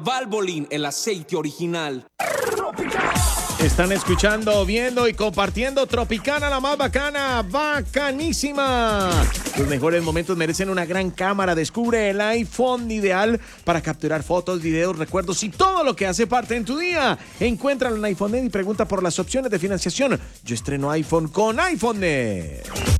Valvoline, el aceite original. Están escuchando, viendo y compartiendo Tropicana, la más bacana, bacanísima. Los mejores momentos merecen una gran cámara. Descubre el iPhone ideal para capturar fotos, videos, recuerdos y todo lo que hace parte en tu día. Encuéntralo en iPhone y pregunta por las opciones de financiación. Yo estreno iPhone con iPhone.